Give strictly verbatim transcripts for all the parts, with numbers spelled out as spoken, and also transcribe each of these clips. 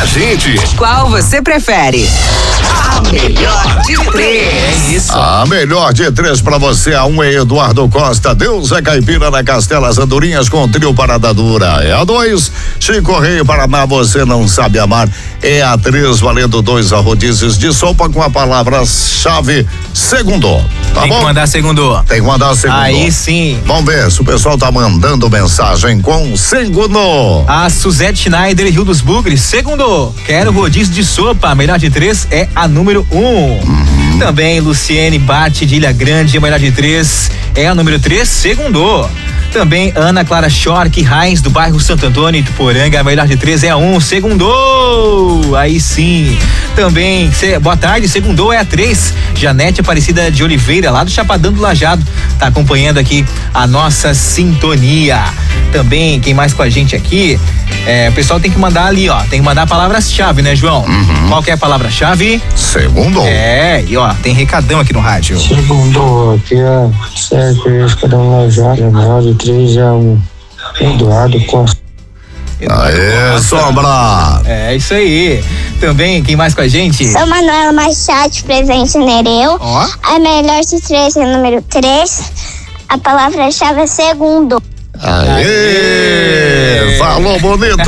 pra gente. Qual você prefere? A melhor de três. É isso. A melhor de três pra você, a um é Eduardo Costa, Deus é caipira na Castela Andorinhas com trio Parada Dura. É a dois, Chico Rei Paraná, você não sabe amar. É a três, valendo dois rodízios de sopa com a palavra-chave segundo. Tá Tem bom? que mandar segundo. Tem que mandar segundo. Aí sim. Vamos ver se o pessoal tá mandando mensagem com segundo. A Suzete Schneider, Rio dos Bugres, segundo. Quero rodízio de sopa, a melhor de três é a número um. Uhum. Também Luciene Bate de Ilha Grande, a melhor de três é a número três, segundo. Também Ana Clara Schork Reis, do bairro Santo Antônio, Ituporanga, a melhor de três é a um, segundo. Aí sim. Também, cê, boa tarde, segundo é a três, Janete Aparecida de Oliveira, lá do Chapadão do Lajado, tá acompanhando aqui a nossa sintonia. Também, quem mais com a gente aqui, é, o pessoal tem que mandar ali, ó, tem que mandar palavras-chave, né, João? Uhum. Qual que é a palavra-chave? Segundo. É, e ó, tem recadão aqui no rádio. Segundo, aqui é Sérgio Escadão Lajado, a melhor de três é o Eduardo Costa. Aê, Sombra! É, isso aí. Também, quem mais com a gente? Sou Manuela Machado, presente Nereu. Ó. A melhor de três é o número três. A palavra-chave é segundo. Aê! Aê. Falou bonito!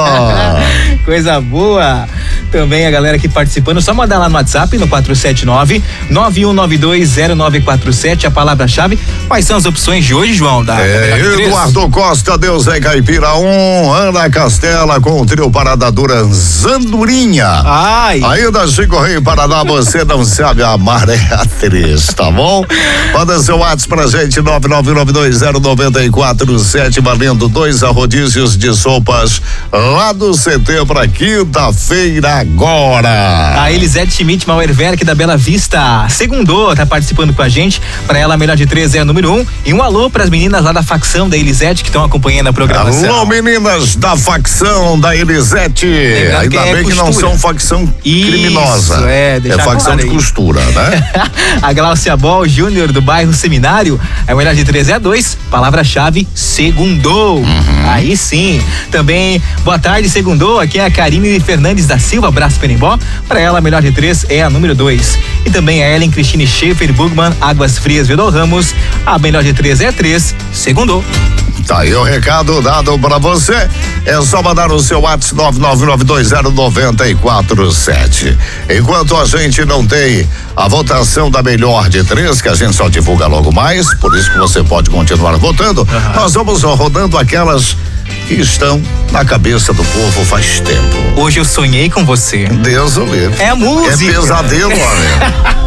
Coisa boa! Também a galera aqui participando, só mandar lá no WhatsApp no quatro sete nove, nove um nove dois, zero nove quatro sete a palavra-chave. Quais são as opções de hoje, João? Da, é, da Eduardo Costa, Deus é caipira um, Ana Castela com o trio Parada Dura, Zandurinha. Ai. Ainda Chico Rei Paraná, você não sabe amar, é a três, tá bom? Manda seu WhatsApp pra gente, nove nove nove dois zero nove quatro sete, valendo dois rodízios de sopas lá do C T pra quinta-feira agora. A Elisete Schmidt Mauerwerk da Bela Vista, segundou, tá participando com a gente. Pra ela, a melhor de três é a número um. E um alô pras meninas lá da facção da Elisete que estão acompanhando a programação. Alô, meninas da facção da Elisete. Lembrando Ainda que é bem que não são facção Isso, criminosa. É, é facção de costura, né? A Glaucia Bol Júnior do bairro Seminário, a melhor de três é a dois. Palavra-chave, segundou. Uhum. Aí sim. Também, boa tarde, segundou. Aqui é a Karine Fernandes da Silva, Braço Penimbó. Pra ela, a melhor de três é a número dois. E também a Ellen Cristine Schaefer Bugman, Águas Frias Vidal Ramos. A melhor de três é a três, segundou. Tá aí o recado dado pra você. É só mandar o seu WhatsApp nove nove nove dois zero nove quatro sete. Enquanto a gente não tem a votação da melhor de três, que a gente só divulga logo mais, por isso que você pode continuar votando, uhum. Nós vamos rodando aquelas que estão na cabeça do povo faz tempo. Hoje eu sonhei com você. Deus o livre. É a música. É pesadelo, homem.